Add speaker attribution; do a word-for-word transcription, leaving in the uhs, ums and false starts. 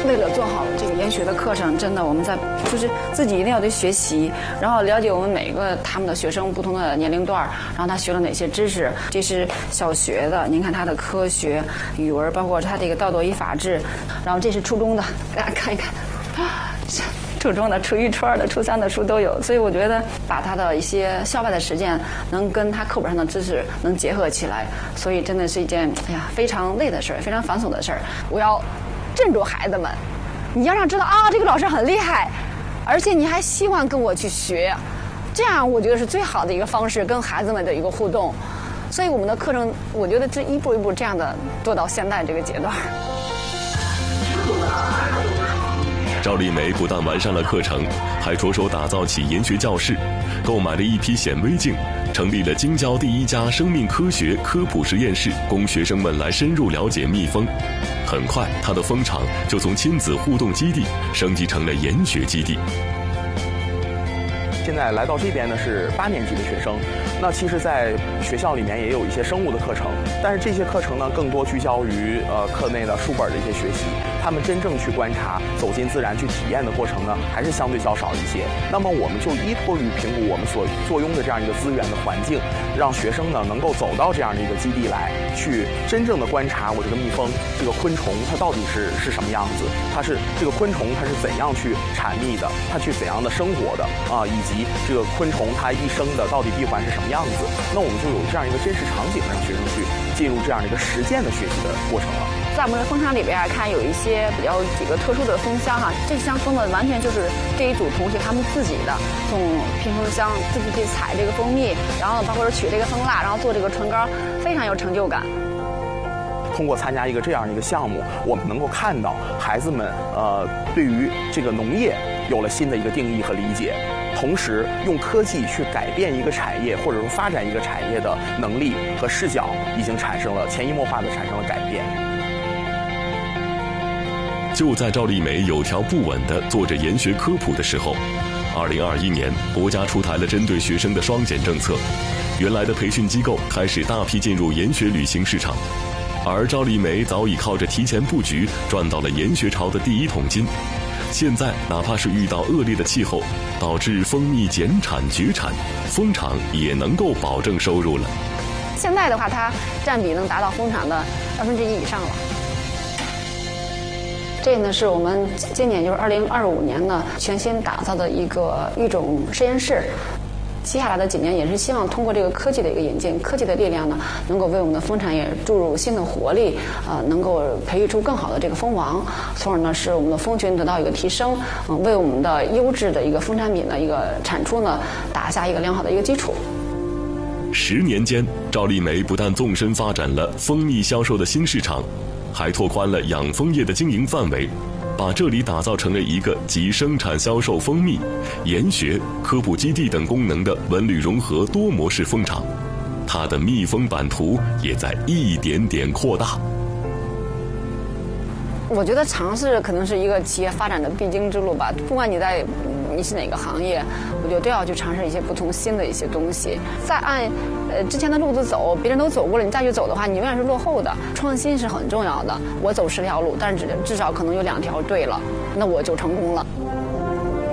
Speaker 1: 为了做好这个研学的课程，真的我们在就是自己一定要去学习，然后了解我们每个他们的学生不同的年龄段，然后他学了哪些知识。这是小学的，您看他的科学、语文，包括他这个道德与法治。然后这是初中的，大家看一看。初中的、初一、初二的、初三的书都有，所以我觉得把他的一些校外的实践能跟他课本上的知识能结合起来，所以真的是一件哎呀非常累的事儿，非常繁琐的事儿。我要镇住孩子们，你要让知道啊，这个老师很厉害，而且你还希望跟我去学，这样我觉得是最好的一个方式，跟孩子们的一个互动。所以我们的课程，我觉得这一步一步这样的做到现在这个阶段。
Speaker 2: 赵丽梅不但完善了课程，还着手打造起研学教室，购买了一批显微镜，成立了京郊第一家生命科学科普实验室，供学生们来深入了解蜜蜂。很快，她的蜂场就从亲子互动基地升级成了研学基地。
Speaker 3: 现在来到这边呢是八年级的学生，那其实在学校里面也有一些生物的课程，但是这些课程呢更多聚焦于呃课内的书本的一些学习，他们真正去观察、走进自然去体验的过程呢还是相对较少一些。那么我们就依托于评估我们所坐拥的这样一个资源的环境，让学生呢能够走到这样的一个基地来，去真正的观察我这个蜜蜂、这个昆虫它到底是是什么样子，它是这个昆虫它是怎样去产蜜的，它去怎样的生活的啊，以及这个昆虫它一生的到底闭环是什么样子。那我们就有这样一个真实场景，让学生去进入这样的一个实践的学习的过程了。
Speaker 1: 在我们的蜂场里边啊，看有一些比较几个特殊的蜂箱哈、啊，这箱蜂呢完全就是这一组同学他们自己的，从拼蜂箱自己去采这个蜂蜜，然后包括取这个蜂蜡，然后做这个唇膏，非常有成就感。
Speaker 3: 通过参加一个这样一个项目，我们能够看到孩子们呃对于这个农业有了新的一个定义和理解，同时用科技去改变一个产业或者说发展一个产业的能力和视角，已经产生了潜移默化的产生了改变。
Speaker 2: 就在赵丽梅有条不紊地做着研学科普的时候，二零二一年国家出台了针对学生的双减政策，原来的培训机构开始大批进入研学旅行市场，而赵丽梅早已靠着提前布局赚到了研学潮的第一桶金。现在哪怕是遇到恶劣的气候，导致蜂蜜减产绝产，蜂场也能够保证收入了。
Speaker 1: 现在的话，它占比能达到蜂场的二分之一以上了。这呢是我们今年就是二零二五年呢全新打造的一个育种实验室。接下来的几年也是希望通过这个科技的一个引进，科技的力量呢，能够为我们的蜂产业注入新的活力，呃，能够培育出更好的这个蜂王，从而呢使我们的蜂群得到一个提升，嗯、呃，为我们的优质的一个蜂产品的一个产出呢打下一个良好的一个基础。
Speaker 2: 十年间，赵丽梅不但纵深发展了蜂蜜销售的新市场，还拓宽了养蜂业的经营范围，把这里打造成了一个集生产、销售蜂蜜、研学、科普基地等功能的文旅融合多模式蜂场。它的蜜蜂版图也在一点点扩大。
Speaker 1: 我觉得尝试可能是一个企业发展的必经之路吧，不管你在你是哪个行业，我觉得都要去尝试一些不同新的一些东西。再按呃之前的路子走，别人都走过了，你再去走的话，你永远是落后的。创新是很重要的。我走十条路，但是至至少可能有两条对了，那我就成功了。